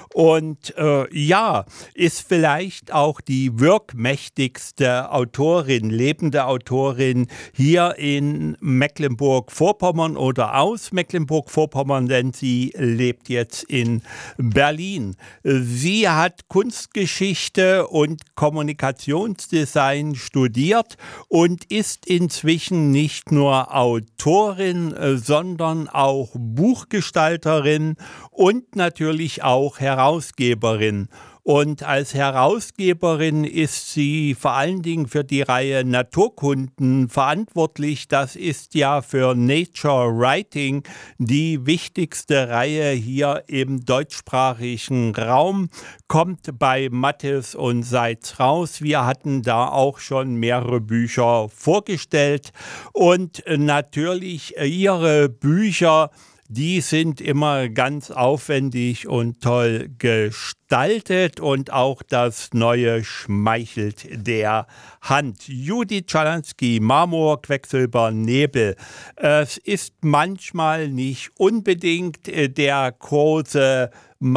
und ist vielleicht auch die wirkmächtigste Autorin, lebende Autorin hier in Mecklenburg-Vorpommern oder aus Mecklenburg-Vorpommern, denn sie lebt jetzt in Berlin. Sie hat Kunstgeschichte und Kommunikationsdesign studiert und ist inzwischen nicht nur Autorin, sondern auch Buchgestalterin und natürlich auch Herausgeberin. Und als Herausgeberin ist sie vor allen Dingen für die Reihe Naturkunden verantwortlich. Das ist ja für Nature Writing die wichtigste Reihe hier im deutschsprachigen Raum. Kommt bei Mattes und Seitz raus. Wir hatten da auch schon mehrere Bücher vorgestellt. Und natürlich ihre Bücher, die sind immer ganz aufwendig und toll gestaltet und auch das Neue schmeichelt der Hand. Judith Schalansky, Marmor, Quecksilber, Nebel. Es ist manchmal nicht unbedingt der große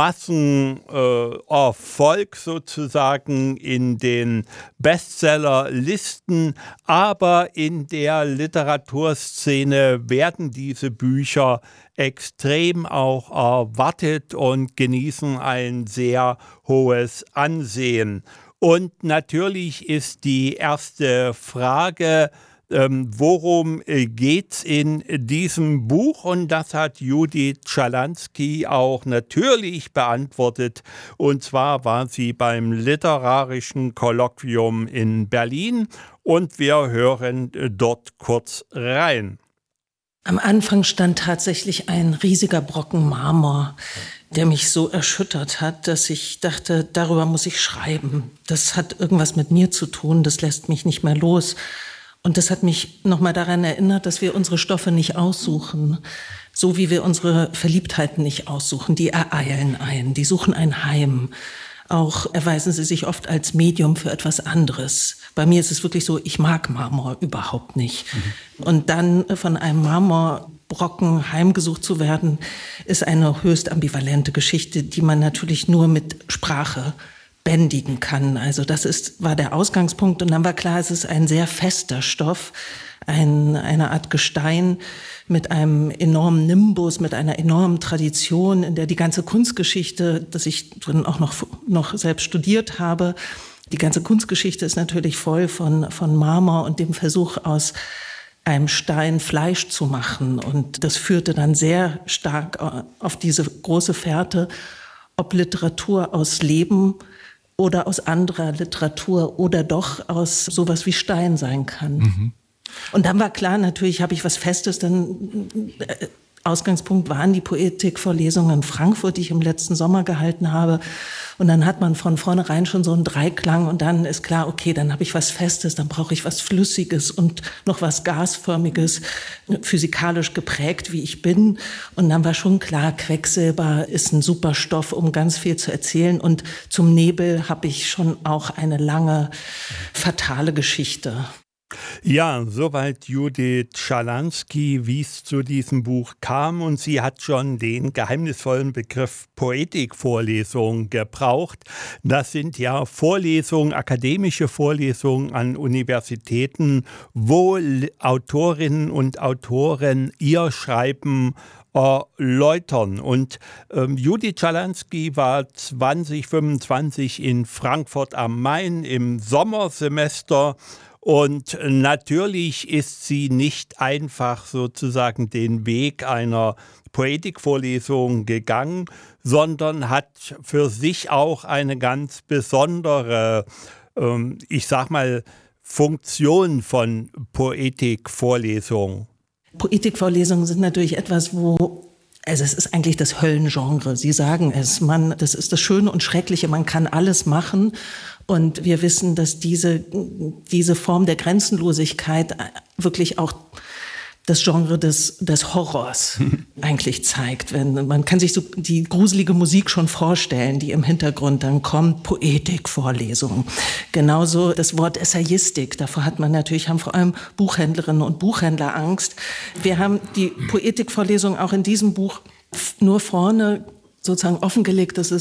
Massenerfolg sozusagen in den Bestsellerlisten, aber in der Literaturszene werden diese Bücher extrem auch erwartet und genießen ein sehr hohes Ansehen. Und natürlich ist die erste Frage, worum geht's in diesem Buch? Und das hat Judith Schalansky auch natürlich beantwortet. Und zwar war sie beim Literarischen Kolloquium in Berlin und wir hören dort kurz rein. Am Anfang stand tatsächlich ein riesiger Brocken Marmor, der mich so erschüttert hat, dass ich dachte, darüber muss ich schreiben. Das hat irgendwas mit mir zu tun, das lässt mich nicht mehr los. Und das hat mich nochmal daran erinnert, dass wir unsere Stoffe nicht aussuchen, so wie wir unsere Verliebtheiten nicht aussuchen. Die ereilen ein, die suchen ein Heim. Auch erweisen sie sich oft als Medium für etwas anderes. Bei mir ist es wirklich so, ich mag Marmor überhaupt nicht. Und dann von einem Marmorbrocken heimgesucht zu werden, ist eine höchst ambivalente Geschichte, die man natürlich nur mit Sprache bändigen kann. Also das war der Ausgangspunkt. Und dann war klar, es ist ein sehr fester Stoff, eine Art Gestein mit einem enormen Nimbus, mit einer enormen Tradition, in der die ganze Kunstgeschichte, das ich drin auch noch selbst studiert habe, die ganze Kunstgeschichte ist natürlich voll von Marmor und dem Versuch, aus einem Stein Fleisch zu machen. Und das führte dann sehr stark auf diese große Fährte, ob Literatur aus Leben oder aus anderer Literatur oder doch aus sowas wie Stein sein kann. Mhm. Und dann war klar, natürlich habe ich was Festes, dann Ausgangspunkt waren die Poetikvorlesungen in Frankfurt, die ich im letzten Sommer gehalten habe. Und dann hat man von vornherein schon so einen Dreiklang und dann ist klar, okay, dann habe ich was Festes, dann brauche ich was Flüssiges und noch was Gasförmiges, physikalisch geprägt, wie ich bin. Und dann war schon klar, Quecksilber ist ein super Stoff, um ganz viel zu erzählen. Und zum Nebel habe ich schon auch eine lange, fatale Geschichte. Ja, soweit Judith Schalansky, wie es zu diesem Buch kam. Und sie hat schon den geheimnisvollen Begriff Poetikvorlesung gebraucht. Das sind ja Vorlesungen, akademische Vorlesungen an Universitäten, wo Autorinnen und Autoren ihr Schreiben erläutern. Und Judith Schalansky war 2025 in Frankfurt am Main im Sommersemester. Und natürlich ist sie nicht einfach sozusagen den Weg einer Poetikvorlesung gegangen, sondern hat für sich auch eine ganz besondere, Funktion von Poetikvorlesungen. Poetikvorlesungen sind natürlich etwas, also es ist eigentlich das Höllengenre. Sie sagen es, das ist das Schöne und Schreckliche, man kann alles machen. Und wir wissen, dass diese Form der Grenzenlosigkeit wirklich auch das Genre des Horrors eigentlich zeigt. Man kann sich so die gruselige Musik schon vorstellen, die im Hintergrund dann kommt, Poetikvorlesung. Genauso das Wort Essayistik, davor haben vor allem Buchhändlerinnen und Buchhändler Angst. Wir haben die Poetikvorlesung auch in diesem Buch nur vorne sozusagen offengelegt, dass